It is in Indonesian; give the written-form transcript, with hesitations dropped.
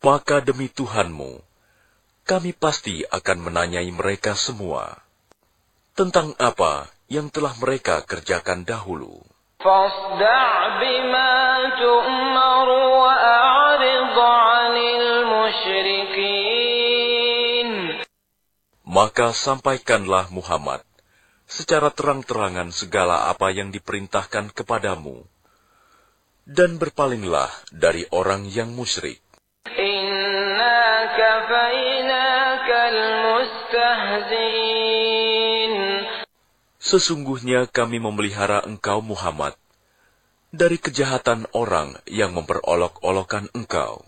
Maka demi Tuhanmu, kami pasti akan menanyai mereka semua tentang apa yang telah mereka kerjakan dahulu. فاصدع بما تؤمر وأعرض عن المشركين. Maka sampaikanlah Muhammad secara terang-terangan segala apa yang diperintahkan kepadamu, dan berpalinglah dari orang yang musyrik. Inna kafainaka almustahzi'in. Sesungguhnya kami memelihara engkau Muhammad dari kejahatan orang yang memperolok-olokkan engkau.